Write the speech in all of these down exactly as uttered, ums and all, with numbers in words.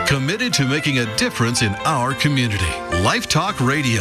Committed to making a difference in our community. Life Talk Radio.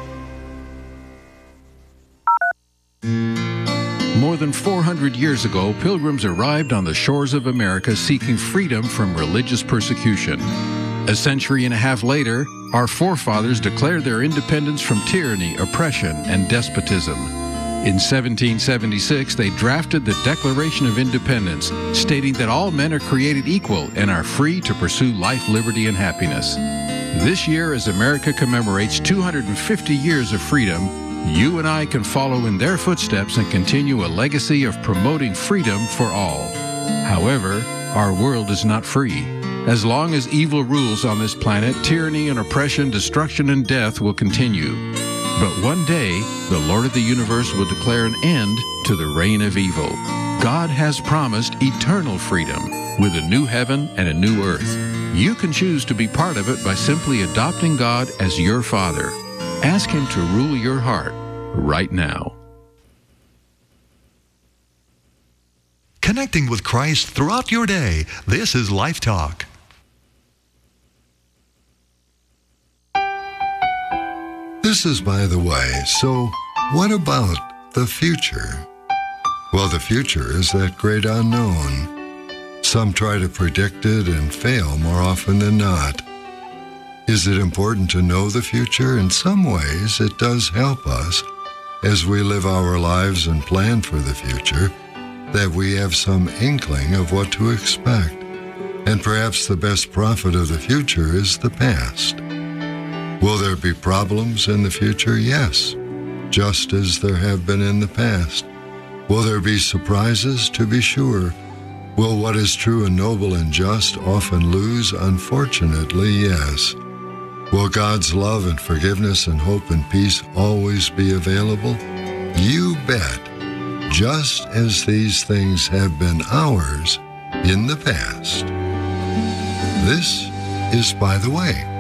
More than four hundred years ago, pilgrims arrived on the shores of America seeking freedom from religious persecution. A century and a half later, our forefathers declared their independence from tyranny, oppression, and despotism. In seventeen seventy-six, they drafted the Declaration of Independence, stating that all men are created equal and are free to pursue life, liberty, and happiness. This year, as America commemorates two hundred fifty years of freedom, you and I can follow in their footsteps and continue a legacy of promoting freedom for all. However, our world is not free. As long as evil rules on this planet, tyranny and oppression, destruction and death will continue. But one day, the Lord of the universe will declare an end to the reign of evil. God has promised eternal freedom with a new heaven and a new earth. You can choose to be part of it by simply adopting God as your Father. Ask Him to rule your heart right now. Connecting with Christ throughout your day. This is Life Talk. This is By the Way. So, what about the future? Well, the future is that great unknown. Some try to predict it and fail more often than not. Is it important to know the future? In some ways, it does help us as we live our lives and plan for the future, that we have some inkling of what to expect. And perhaps the best prophet of the future is the past. Will there be problems in the future? Yes, just as there have been in the past. Will there be surprises? To be sure. Will what is true and noble and just often lose? Unfortunately, yes. Will God's love and forgiveness and hope and peace always be available? You bet. Just as these things have been ours in the past. This is By the Way.